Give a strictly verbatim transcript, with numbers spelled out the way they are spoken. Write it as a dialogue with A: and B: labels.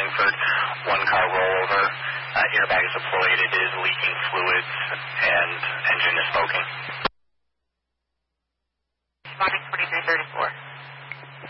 A: Wallingford, one car rollover, uh, airbag is deployed, it is leaking fluids, and engine is smoking.
B: Responding twenty-three thirty-four.